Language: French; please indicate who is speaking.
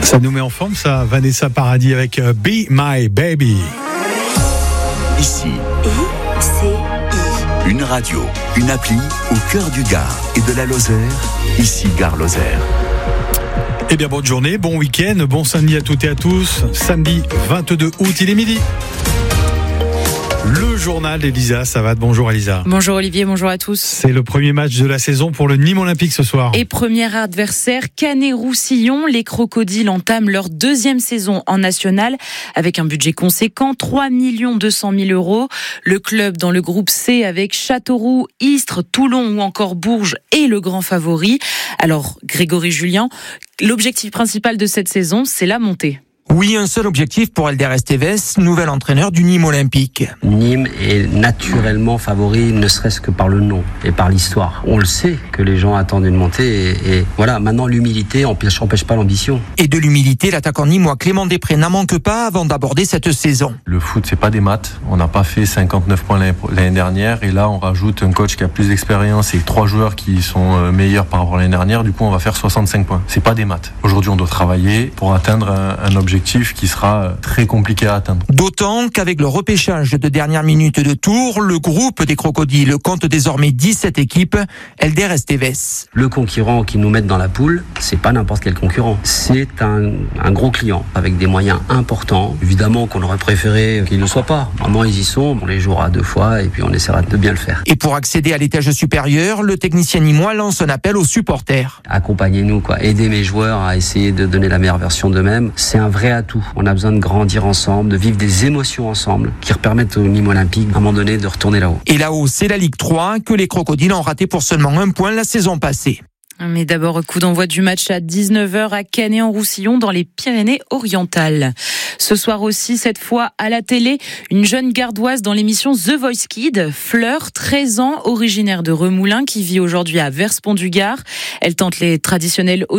Speaker 1: Ça nous met en forme, ça, Vanessa Paradis avec Be My Baby.
Speaker 2: Ici, une radio, une appli au cœur du Gard et de la Lozère. Ici, Gard-Lozère.
Speaker 1: Eh bien, bonne journée, bon week-end, bon samedi à toutes et à tous. Samedi 22 août, il est midi. Le journal d'Elisa Savate. Bonjour Elisa.
Speaker 3: Bonjour Olivier, bonjour à tous.
Speaker 1: C'est le premier match de la saison pour le Nîmes Olympique ce soir.
Speaker 3: Et premier adversaire, Canet-Roussillon. Les Crocodiles entament leur deuxième saison en national avec un budget conséquent, 3 200 000 €. Le club dans le groupe C avec Châteauroux, Istres, Toulon ou encore Bourges est le grand favori. Alors Grégory Julien, l'objectif principal de cette saison, c'est la montée.
Speaker 4: Oui, un seul objectif pour Elder Esteves, nouvel entraîneur du Nîmes Olympique.
Speaker 5: Nîmes est naturellement favori, ne serait-ce que par le nom et par l'histoire. On le sait que les gens attendent une montée et voilà, maintenant l'humilité n'empêche pas l'ambition.
Speaker 4: Et de l'humilité, l'attaquant nîmois Clément Després n'en manque pas avant d'aborder cette saison.
Speaker 6: Le foot, c'est pas des maths. On n'a pas fait 59 points l'année dernière et là, on rajoute un coach qui a plus d'expérience et 3 joueurs qui sont meilleurs par rapport à l'année dernière. Du coup, on va faire 65 points. C'est pas des maths. Aujourd'hui, on doit travailler pour atteindre un objectif qui sera très compliqué à atteindre.
Speaker 4: D'autant qu'avec le repêchage de dernière minute de Tours, le groupe des Crocodiles compte désormais 17 équipes. Elder Esteves.
Speaker 5: Le concurrent qui nous met dans la poule, c'est pas n'importe quel concurrent. C'est un gros client avec des moyens importants. Évidemment qu'on aurait préféré qu'ils ne le soient pas. Maintenant, ils y sont. On les jouera 2 fois et puis on essaiera de bien le faire.
Speaker 4: Et pour accéder à l'étage supérieur, le technicien nîmois lance un appel aux supporters.
Speaker 5: Accompagnez-nous, aidez mes joueurs à essayer de donner la meilleure version d'eux-mêmes. C'est un vrai atout. On a besoin de grandir ensemble, de vivre des émotions ensemble qui permettent au Nîmes Olympique à un moment donné de retourner là-haut.
Speaker 4: Et là-haut, c'est la Ligue 3 que les Crocodiles ont raté pour seulement 1 point la saison passée.
Speaker 3: Mais d'abord, coup d'envoi du match à 19h à Canet-en-Roussillon dans les Pyrénées-Orientales. Ce soir aussi, cette fois à la télé, une jeune gardoise dans l'émission The Voice Kids, Fleur, 13 ans, originaire de Remoulins, qui vit aujourd'hui à Verspont-du-Gard. Elle tente les traditionnels